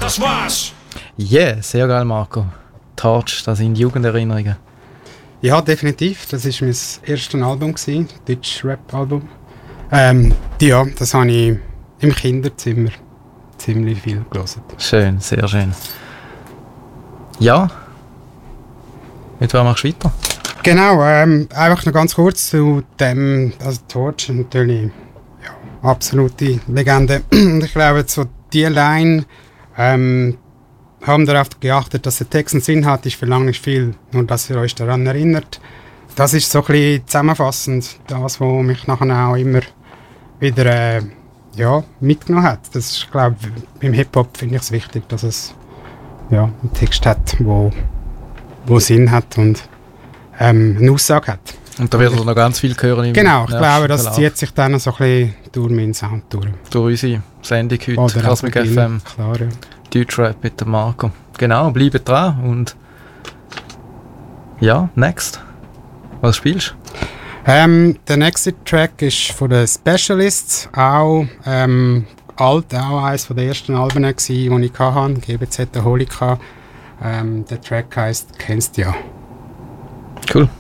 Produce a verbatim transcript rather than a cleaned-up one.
das war's. Yeah, sehr geil, Marco. Torch, das sind Jugenderinnerungen. Ja, definitiv. Das war mein erstes Album, ein deutsches Rap-Album. Ähm, ja, das habe ich im Kinderzimmer ziemlich viel gelesen. Schön, sehr schön. Ja, mit wem machst du weiter? Genau, ähm, einfach noch ganz kurz zu dem, also Torch natürlich, ja, absolute Legende. Ich glaube, so die Line, ähm, haben darauf geachtet, dass der Text einen Sinn hat, ich verlange nicht viel, nur dass ihr euch daran erinnert. Das ist so ein bisschen zusammenfassend, das, was mich nachher auch immer wieder äh, ja, mitgenommen hat. Das ist, glaube ich, im Hip-Hop finde ich es wichtig, dass es ja, einen Text hat, wo, wo Sinn hat und ähm, eine Aussage hat. Und da wird er noch ganz viel hören im Genau, ich glaube, das Verlauf. zieht sich dann so ein bisschen durch meinen Sound durch. Durch unsere Sendung heute, Oder Cosmic auch F M, klar, ja. Deutschrap mit dem Marco. Genau, bleibt dran und ja, next. Was spielst du? Ähm, der nächste Track ist von den Specialists, auch ähm, alt, auch eines der ersten Alben, die ich hatte, G B Z Holika. Ähm, der Track heisst «Kennst ja». Cool.